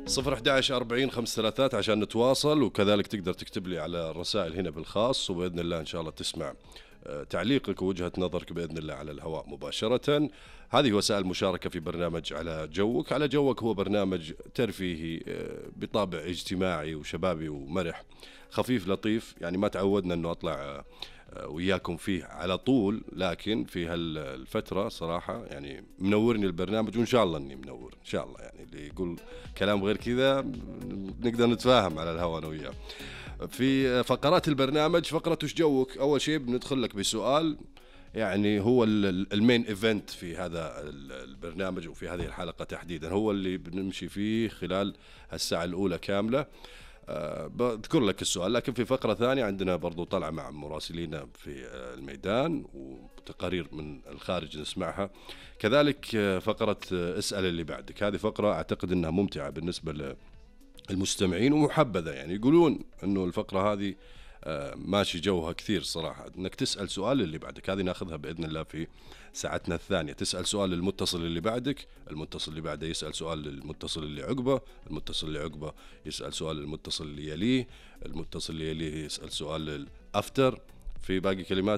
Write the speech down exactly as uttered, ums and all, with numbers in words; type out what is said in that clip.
صفر أحد عشر أربعين خمس ثلاثات عشان نتواصل، وكذلك تقدر تكتب لي على الرسائل هنا بالخاص، وبإذن الله إن شاء الله تسمع تعليقك ووجهة نظرك بإذن الله على الهواء مباشرة. هذه وسائل المشاركة في برنامج على جوك. على جوك هو برنامج ترفيهي بطابع اجتماعي وشبابي ومرح، خفيف لطيف، يعني ما تعودنا أنه أطلع وياكم فيه على طول، لكن في هالفترة صراحة يعني منورني البرنامج، وإن شاء الله أني منور إن شاء الله. يعني اللي يقول كلام غير كذا نقدر نتفاهم على الهواء أنا وياه. في فقرات البرنامج فقرة وش جوك، أول شيء بندخل لك بسؤال يعني هو المين ايفنت في هذا البرنامج وفي هذه الحلقة تحديدا، هو اللي بنمشي فيه خلال الساعة الأولى كاملة. أه بذكر لك السؤال، لكن في فقرة ثانية عندنا برضو طلعة مع مراسلينا في الميدان وتقارير من الخارج نسمعها. كذلك فقرة اسأل اللي بعدك، هذه فقرة أعتقد أنها ممتعة بالنسبة للمستمعين ومحبذة، يعني يقولون أنه الفقرة هذه ماشي جوها كثير صراحة، أنك تسأل سؤال اللي بعدك. هذه ناخذها بإذن الله في ساعتنا الثانية. تسأل سؤال للمتصل اللي بعدك، المتصل اللي بعده يسأل سؤال للمتصل اللي عقبه، المتصل اللي عقبه يسأل سؤال للمتصل اللي يليه، المتصل اللي يليه يسأل سؤال للأفتر. في باقي كلمات